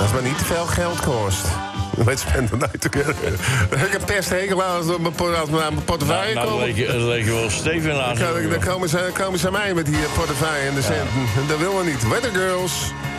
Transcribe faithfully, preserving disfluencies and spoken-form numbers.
Als het maar niet te veel geld kost. Let's spend the night together. Ik heb pesthekel aan als het op mijn, als het aan mijn portefeuille Nou, komt. nou dan leg je wel Steven aan. Dan, dan komen, ze, komen ze aan mij met die portefeuille en de centen. Ja. Dat willen we niet. Weather Girls.